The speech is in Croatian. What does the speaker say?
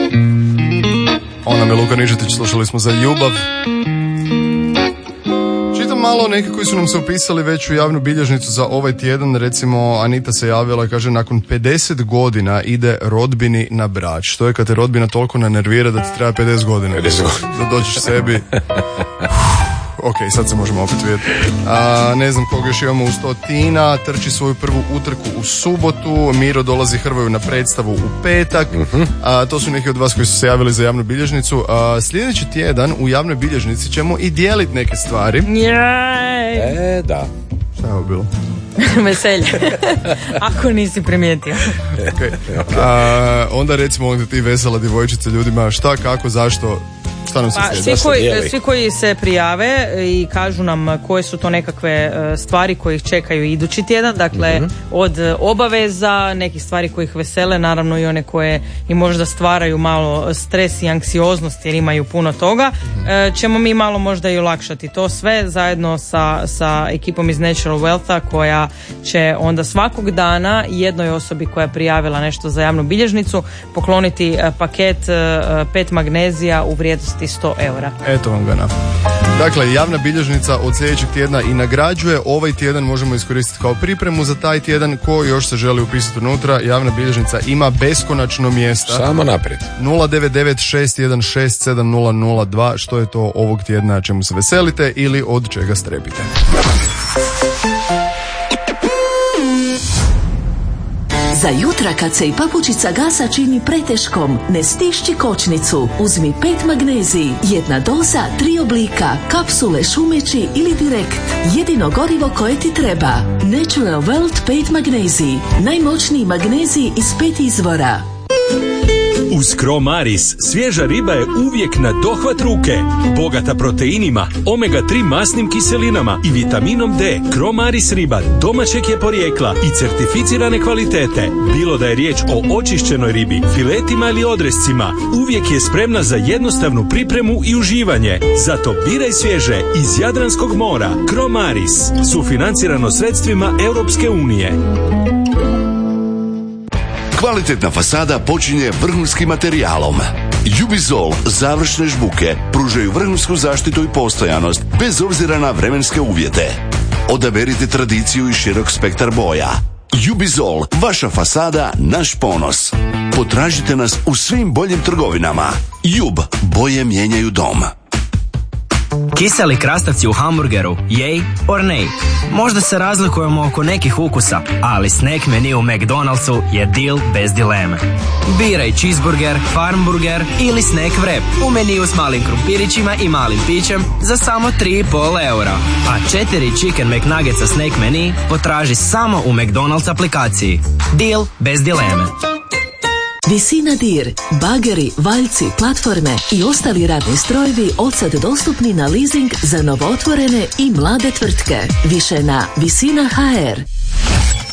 On nam je Luka Nižetić, slušali smo za ljubav. Čitam malo neke koji su nam se upisali već u javnu bilježnicu za ovaj tjedan. Recimo Anita se javila i kaže nakon 50 godina ide rodbini na brač. Što je kad te rodbina toliko nanervira da ti treba 50 godina da dođeš sebi. Ok, sad se možemo opet vidjeti. Ne znam koga još imamo uz to. Tina trči svoju prvu utrku u subotu. Miro dolazi Hrvoju na predstavu u petak. To su neki od vas koji su se javili za javnu bilježnicu. Sljedeći tjedan u javnoj bilježnici ćemo i dijeliti neke stvari. Da. Šta je ovo bilo? Veselje. Ako nisi primijetio. Okay. Onda recimo onda ti vesela djevojčica ljudima šta, kako, zašto. Svi koji se prijave i kažu nam koje su to nekakve stvari koje ih čekaju idući tjedan, dakle od obaveza, nekih stvari koje ih vesele, naravno i one koje i možda stvaraju malo stres i anksioznost jer imaju puno toga, ćemo mi malo možda i olakšati to sve zajedno sa ekipom iz Natural Wealtha koja će onda svakog dana jednoj osobi koja je prijavila nešto za javnu bilježnicu pokloniti paket 5 magnezija u vrijednosti 100 eura. Eto vam ga na. Dakle, javna bilježnica od sljedećeg tjedna i nagrađuje. Ovaj tjedan možemo iskoristiti kao pripremu za taj tjedan. Ko još se želi upisati unutra, javna bilježnica ima beskonačno mjesta. Samo naprijed. 099-616-7002. Što je to ovog tjedna čemu se veselite ili od čega strepite? Za jutra kad se i papučica gasa čini preteškom, ne stišći kočnicu. Uzmi 5 magnezij, 1 doza, 3 oblika, kapsule, šumeći ili direkt. Jedino gorivo koje ti treba. Natural Wealth 5 magnezij. Najmoćniji magnezij iz 5 izvora. Uz Cromaris svježa riba je uvijek na dohvat ruke. Bogata proteinima, omega-3 masnim kiselinama i vitaminom D. Cromaris riba domaćeg je porijekla i certificirane kvalitete. Bilo da je riječ o očišćenoj ribi, filetima ili odrescima, uvijek je spremna za jednostavnu pripremu i uživanje. Zato biraj svježe iz Jadranskog mora. Cromaris, sufinancirano sredstvima Europske unije. Kvalitetna fasada počinje vrhunskim materijalom. Jubizol završne žbuke pružaju vrhunsku zaštitu i postojanost bez obzira na vremenske uvjete. Odaberite tradiciju i širok spektar boja. Jubizol, vaša fasada, naš ponos. Potražite nas u svim boljim trgovinama. Jub, boje mijenjaju dom. Kiseli krastavci u hamburgeru, yay or nay? Možda se razlikujemo oko nekih ukusa, ali snack menu u McDonald'su je deal bez dileme. Biraj cheeseburger, farmburger ili snack wrap u meniju s malim krumpirićima i malim pićem za samo 3,5 eura. A 4 chicken McNuggetsa snack menu potraži samo u McDonald's aplikaciji. Deal bez dileme. Visina dir, bageri, valjci, platforme i ostali radni strojevi odsad dostupni na leasing za novootvorene i mlade tvrtke. Više na Visina HR.